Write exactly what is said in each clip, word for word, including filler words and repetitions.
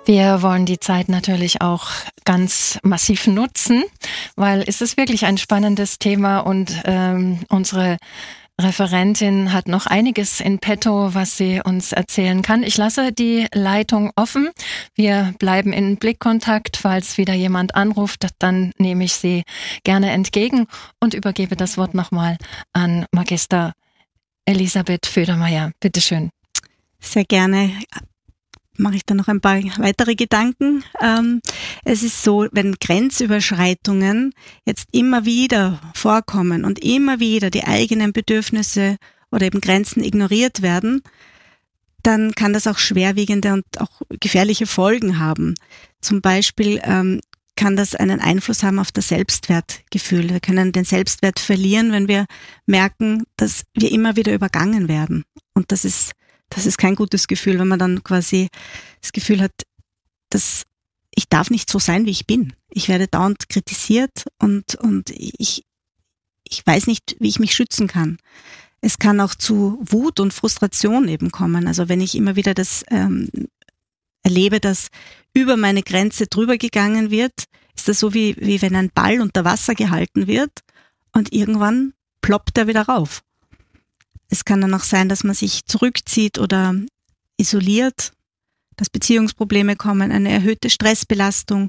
Wir wollen die Zeit natürlich auch ganz massiv nutzen, weil es ist wirklich ein spannendes Thema und ähm, unsere Referentin hat noch einiges in petto, was sie uns erzählen kann. Ich lasse die Leitung offen. Wir bleiben in Blickkontakt. Falls wieder jemand anruft, dann nehme ich sie gerne entgegen und übergebe das Wort nochmal an Magister Elisabeth Födermeier. Bitte schön. Sehr gerne. Mache ich da noch ein paar weitere Gedanken. Ähm, es ist so, wenn Grenzüberschreitungen jetzt immer wieder vorkommen und immer wieder die eigenen Bedürfnisse oder eben Grenzen ignoriert werden, dann kann das auch schwerwiegende und auch gefährliche Folgen haben. Zum Beispiel ähm, kann das einen Einfluss haben auf das Selbstwertgefühl. Wir können den Selbstwert verlieren, wenn wir merken, dass wir immer wieder übergangen werden. Und das ist Das ist kein gutes Gefühl, wenn man dann quasi das Gefühl hat, dass ich darf nicht so sein, wie ich bin. Ich werde dauernd kritisiert und, und ich, ich weiß nicht, wie ich mich schützen kann. Es kann auch zu Wut und Frustration eben kommen. Also wenn ich immer wieder das ähm, erlebe, dass über meine Grenze drüber gegangen wird, ist das so wie, wie wenn ein Ball unter Wasser gehalten wird und irgendwann ploppt er wieder rauf. Es kann dann auch sein, dass man sich zurückzieht oder isoliert, dass Beziehungsprobleme kommen, eine erhöhte Stressbelastung,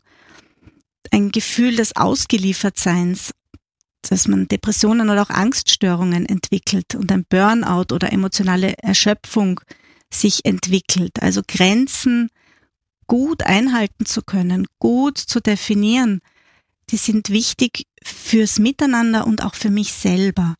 ein Gefühl des Ausgeliefertseins, dass man Depressionen oder auch Angststörungen entwickelt und ein Burnout oder emotionale Erschöpfung sich entwickelt. Also Grenzen gut einhalten zu können, gut zu definieren, die sind wichtig fürs Miteinander und auch für mich selber.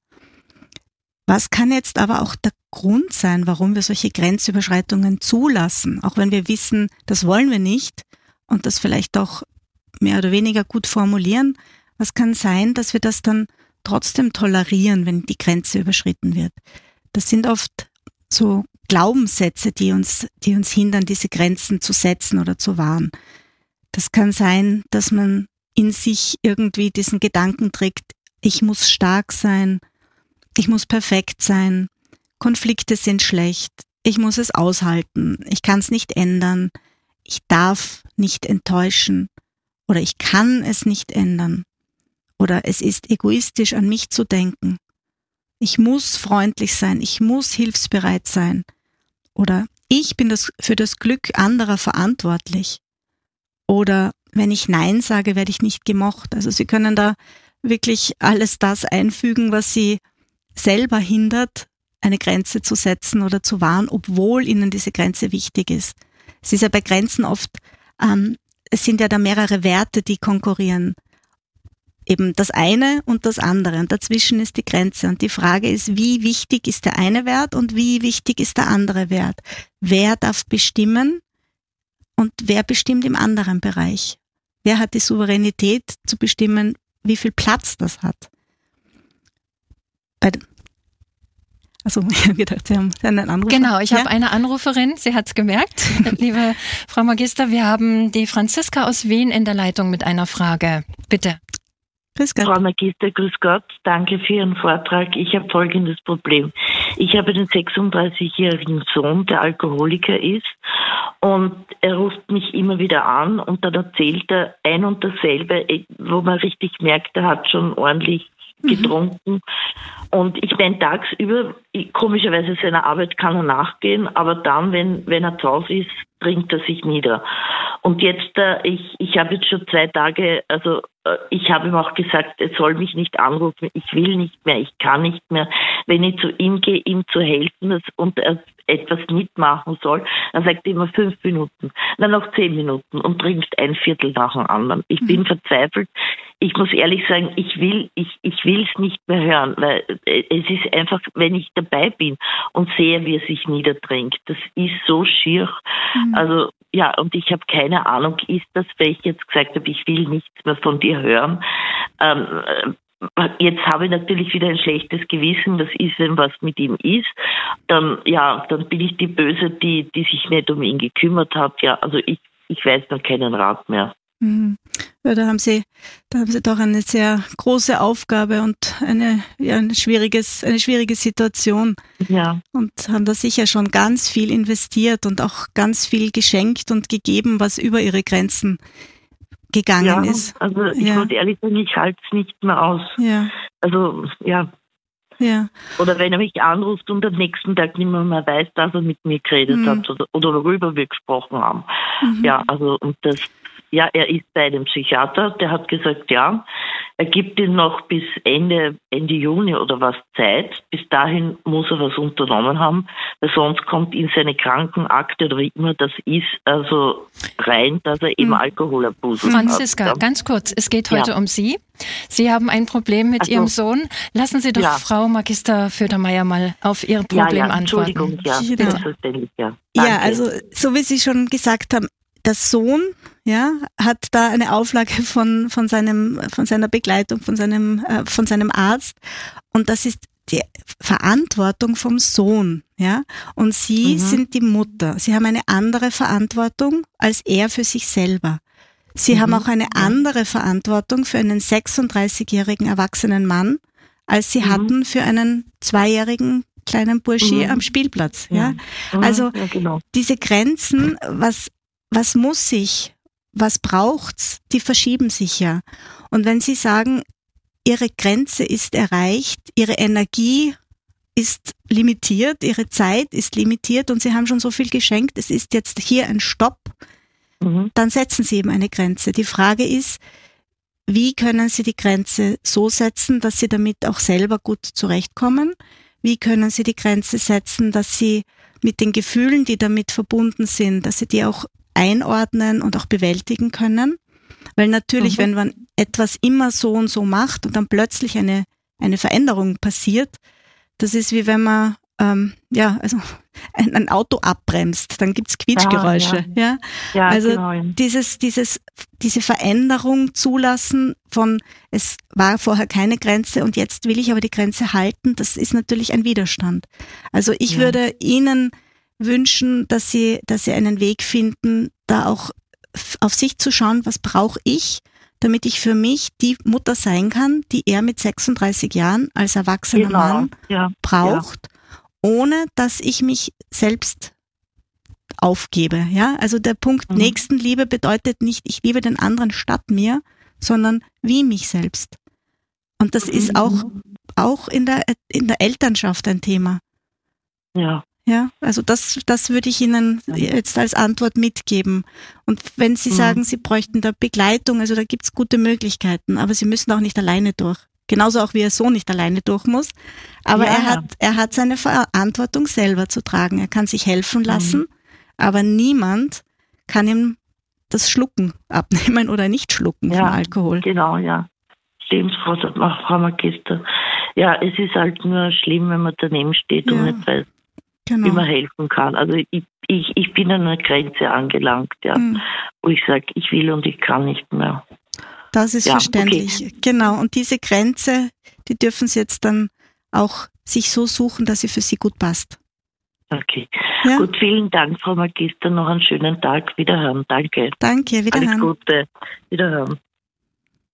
Was kann jetzt aber auch der Grund sein, warum wir solche Grenzüberschreitungen zulassen, auch wenn wir wissen, das wollen wir nicht und das vielleicht auch mehr oder weniger gut formulieren? Was kann sein, dass wir das dann trotzdem tolerieren, wenn die Grenze überschritten wird? Das sind oft so Glaubenssätze, die uns, die uns hindern, diese Grenzen zu setzen oder zu wahren. Das kann sein, dass man in sich irgendwie diesen Gedanken trägt, ich muss stark sein, ich muss perfekt sein, Konflikte sind schlecht, ich muss es aushalten, ich kann es nicht ändern, ich darf nicht enttäuschen oder ich kann es nicht ändern oder es ist egoistisch, an mich zu denken. Ich muss freundlich sein, ich muss hilfsbereit sein oder ich bin das für das Glück anderer verantwortlich oder wenn ich Nein sage, werde ich nicht gemocht. Also Sie können da wirklich alles das einfügen, was Sie selber hindert, eine Grenze zu setzen oder zu wahren, obwohl ihnen diese Grenze wichtig ist. Es ist ja bei Grenzen oft, ähm, es sind ja da mehrere Werte, die konkurrieren. Eben das eine und das andere. Und dazwischen ist die Grenze. Und die Frage ist, wie wichtig ist der eine Wert und wie wichtig ist der andere Wert? Wer darf bestimmen und wer bestimmt im anderen Bereich? Wer hat die Souveränität zu bestimmen, wie viel Platz das hat? Also, ich habe gedacht, Sie haben einen Anruf. Genau, ich ja? habe eine Anruferin, sie hat es gemerkt. Liebe Frau Magister, wir haben die Franziska aus Wien in der Leitung mit einer Frage. Bitte. Grüß Gott. Frau Magister, grüß Gott. Danke für Ihren Vortrag. Ich habe folgendes Problem. Ich habe einen sechsunddreißigjährigen Sohn, der Alkoholiker ist. Und er ruft mich immer wieder an und dann erzählt er ein und dasselbe, wo man richtig merkt, er hat schon ordentlich getrunken. Mhm. Und ich meine, tagsüber, komischerweise seiner Arbeit kann er nachgehen, aber dann, wenn, wenn er zu Hause ist, trinkt er sich nieder. Und jetzt, äh, ich, ich habe jetzt schon zwei Tage, also äh, ich habe ihm auch gesagt, er soll mich nicht anrufen, ich will nicht mehr, ich kann nicht mehr. Wenn ich zu ihm gehe, ihm zu helfen dass, und er etwas mitmachen soll, dann sagt er immer fünf Minuten, dann noch zehn Minuten und trinkt ein Viertel nach dem anderen. Ich mhm. bin verzweifelt. Ich muss ehrlich sagen, ich will, ich, ich will es nicht mehr hören, weil es ist einfach, wenn ich dabei bin und sehe, wie er sich niedertrinkt, das ist so schier. Mhm. Also, ja, und ich habe keine Ahnung, ist das, weil ich jetzt gesagt habe, ich will nichts mehr von dir hören. Ähm, jetzt habe ich natürlich wieder ein schlechtes Gewissen, das ist, wenn was mit ihm ist, dann, ja, dann bin ich die Böse, die, die sich nicht um ihn gekümmert hat. Ja, also ich, ich weiß dann keinen Rat mehr. Mhm. Ja, da haben Sie, da haben Sie doch eine sehr große Aufgabe und eine, ja, ein schwieriges, eine schwierige Situation. Ja. Und haben da sicher schon ganz viel investiert und auch ganz viel geschenkt und gegeben, was über Ihre Grenzen gegangen ja, ist. Also ich ja. muss ehrlich sagen, ich halte es nicht mehr aus. Ja. Also ja. Ja. Oder wenn er mich anruft und am nächsten Tag nicht mehr, mehr weiß, dass er mit mir geredet mhm. hat oder, oder worüber wir gesprochen haben. Mhm. Ja, also und das, ja, er ist bei einem Psychiater, der hat gesagt, ja, er gibt ihm noch bis Ende, Ende Juni oder was Zeit. Bis dahin muss er was unternommen haben, weil sonst kommt in seine Krankenakte oder wie immer das ist, also rein, dass er eben mhm. Alkoholabusus hat. Franziska, ganz kurz, es geht heute ja. um Sie. Sie haben ein Problem mit also, Ihrem Sohn. Lassen Sie doch ja. Frau Magister Födermeier mal auf Ihr Problem ja, ja, antworten. Entschuldigung, ja, selbstverständlich, ja. Ja, also so wie Sie schon gesagt haben, der Sohn, ja, hat da eine Auflage von von seinem von seiner Begleitung, von seinem äh, von seinem Arzt, und das ist die Verantwortung vom Sohn, ja. Und Sie mhm. sind die Mutter. Sie haben eine andere Verantwortung als er für sich selber. Sie mhm. haben auch eine andere Verantwortung für einen sechsunddreißigjährigen erwachsenen Mann, als Sie mhm. hatten für einen zweijährigen kleinen Burschi mhm. am Spielplatz, ja. ja. Also ja, genau. diese Grenzen, was was muss ich, was braucht's, die verschieben sich ja. Und wenn Sie sagen, Ihre Grenze ist erreicht, Ihre Energie ist limitiert, Ihre Zeit ist limitiert und Sie haben schon so viel geschenkt, es ist jetzt hier ein Stopp, mhm. dann setzen Sie eben eine Grenze. Die Frage ist, wie können Sie die Grenze so setzen, dass Sie damit auch selber gut zurechtkommen? Wie können Sie die Grenze setzen, dass Sie mit den Gefühlen, die damit verbunden sind, dass Sie die auch einordnen und auch bewältigen können? Weil natürlich, mhm. wenn man etwas immer so und so macht und dann plötzlich eine eine Veränderung passiert, das ist wie wenn man ähm, ja also ein, ein Auto abbremst, dann gibt's Quietschgeräusche, ah, ja. ja. ja also genau, ja. dieses dieses diese Veränderung zulassen von, es war vorher keine Grenze und jetzt will ich aber die Grenze halten, das ist natürlich ein Widerstand. Also ich ja. würde Ihnen wünschen, dass Sie, dass Sie einen Weg finden, da auch auf sich zu schauen, was brauche ich, damit ich für mich die Mutter sein kann, die er mit sechsunddreißig Jahren als erwachsener genau. Mann ja. braucht, ja. ohne dass ich mich selbst aufgebe. Ja, also der Punkt mhm. Nächstenliebe bedeutet nicht, ich liebe den anderen statt mir, sondern wie mich selbst. Und das mhm. ist auch, auch in der, in der Elternschaft ein Thema. Ja. Ja, also das, das würde ich Ihnen jetzt als Antwort mitgeben. Und wenn Sie mhm. sagen, Sie bräuchten da Begleitung, also da gibt's gute Möglichkeiten, aber Sie müssen auch nicht alleine durch. Genauso auch wie Ihr Sohn nicht alleine durch muss. Aber ja. er hat, er hat seine Verantwortung selber zu tragen. Er kann sich helfen lassen, mhm. aber niemand kann ihm das Schlucken abnehmen oder nicht schlucken ja, vom Alkohol. Genau, ja. Stimmt, Frau, Frau Magister. Ja, es ist halt nur schlimm, wenn man daneben steht ja. und nicht weiß, genau. wie man helfen kann. Also ich, ich, ich bin an einer Grenze angelangt, ja, mhm. wo ich sage, ich will und ich kann nicht mehr. Das ist ja, verständlich. Okay. Genau. Und diese Grenze, die dürfen Sie jetzt dann auch sich so suchen, dass sie für Sie gut passt. Okay. Ja? Gut, vielen Dank, Frau Magister. Noch einen schönen Tag. Wiederhören. Danke. Danke, wiederhören. Alles Gute. Wiederhören.